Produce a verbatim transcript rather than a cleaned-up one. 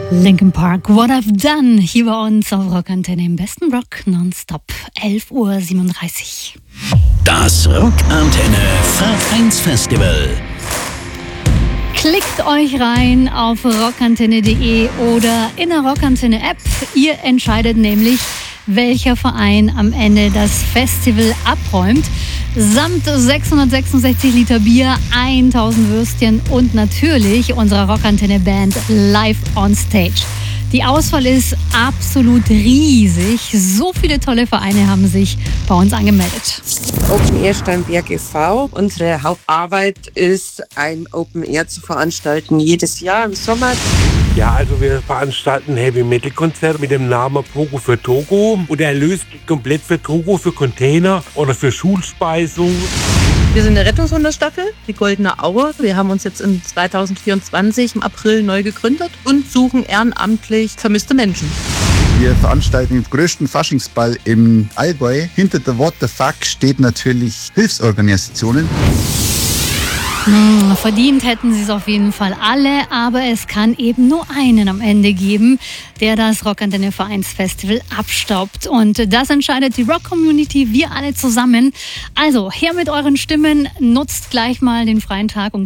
Linkin Park, What I've Done, hier bei uns auf Rockantenne im besten Rock nonstop, elf Uhr siebenunddreißig. Das Rockantenne Vereinsfestival. Klickt euch rein auf rockantenne punkt de oder in der Rockantenne App. Ihr entscheidet nämlich, welcher Verein am Ende das Festival abräumt. Samt sechshundertsechsundsechzig Liter Bier, tausend Würstchen und natürlich unserer Rockantenne-Band live on stage. Die Auswahl ist absolut riesig. So viele tolle Vereine haben sich bei uns angemeldet. Open Air Steinberg e V Unsere Hauptarbeit ist, ein Open Air zu veranstalten, jedes Jahr im Sommer. Ja, also wir veranstalten ein Heavy-Metal-Konzert mit dem Namen Pogo für Togo. Und der Erlös geht komplett für Togo, für Container oder für Schulspeisung. Wir sind eine Rettungshunde-Staffel, die Goldene Aue. Wir haben uns jetzt in zweitausendvierundzwanzig im April neu gegründet und suchen ehrenamtlich vermisste Menschen. Wir veranstalten den größten Faschingsball im Allgäu. Hinter der What the Fuck steht natürlich Hilfsorganisationen. Hm, verdient hätten sie es auf jeden Fall alle, aber es kann eben nur einen am Ende geben, der das Rockantenne Vereinsfestival abstaubt. Und das entscheidet die Rock-Community, wir alle zusammen. Also, her mit euren Stimmen, nutzt gleich mal den freien Tag und